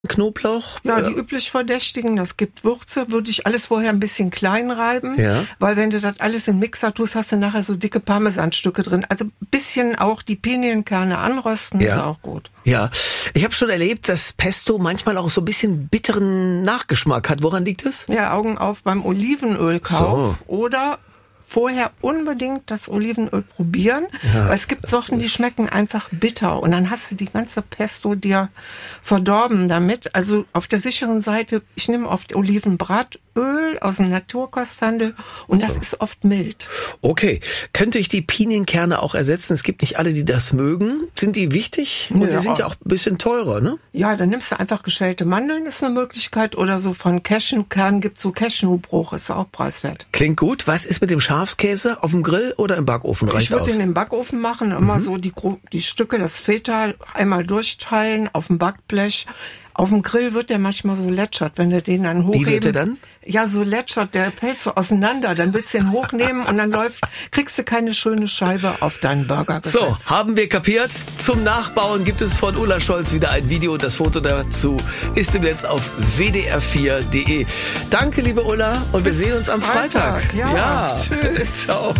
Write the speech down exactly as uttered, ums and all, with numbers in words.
Knoblauch? Ja, die üblich Verdächtigen, das gibt Würze, würde ich alles vorher ein bisschen klein reiben, ja. weil wenn du das alles im Mixer tust, hast du nachher so dicke Parmesanstücke drin. Also ein bisschen auch die Pinienkerne anrösten, ja. ist auch gut. Ja, ich habe schon erlebt, dass Pesto manchmal auch so ein bisschen bitteren Nachgeschmack hat. Woran liegt das? Ja, Augen auf beim Olivenölkauf so. oder vorher unbedingt das Olivenöl probieren, ja. weil es gibt Sorten, die schmecken einfach bitter und dann hast du die ganze Pesto dir verdorben damit. Also auf der sicheren Seite, ich nehme oft Olivenbratöl aus dem Naturkosthandel und das so. ist oft mild. Okay, könnte ich die Pinienkerne auch ersetzen? Es gibt nicht alle, die das mögen. Sind die wichtig? Und ja. die sind ja auch ein bisschen teurer, ne? Ja, dann nimmst du einfach geschälte Mandeln, ist eine Möglichkeit, oder so von Cashewkernen gibt's so Cashewbruch, ist auch preiswert. Klingt gut. Was ist mit dem Schafskäse auf dem Grill oder im Backofen? Reicht ich würde aus? den im Backofen machen, immer mhm. so die, die Stücke, das Feta einmal durchteilen auf dem Backblech. Auf dem Grill wird der manchmal so lätschert, wenn du den dann hochheben. Wie wird der dann? Ja, so lätschert, der fällt so auseinander. Dann willst du ihn hochnehmen und dann läuft, kriegst du keine schöne Scheibe auf deinen Burger gesetzt. So, haben wir kapiert. Zum Nachbauen gibt es von Ulla Scholz wieder ein Video. Das Foto dazu ist im Netz auf w d r vier punkt d e. Danke, liebe Ulla, und wir sehen uns am Freitag. Freitag. Ja, ja. Tschüss. Ciao.